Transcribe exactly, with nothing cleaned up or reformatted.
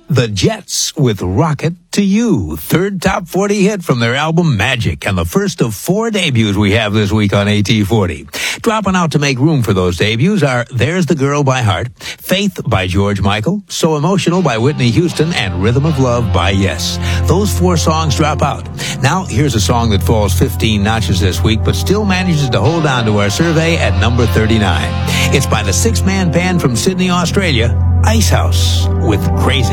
The Jets with Rocket to You, third top forty hit from their album Magic, and the first of four debuts we have this week on A T forty. Dropping out to make room for those debuts are There's the Girl by Heart, Faith by George Michael, So Emotional by Whitney Houston, and Rhythm of Love by Yes. Those four songs drop out. Now, here's a song that falls fifteen notches this week, but still manages to hold on to our survey at number thirty-nine. It's by the six-man band from Sydney, Australia, Icehouse with Crazy.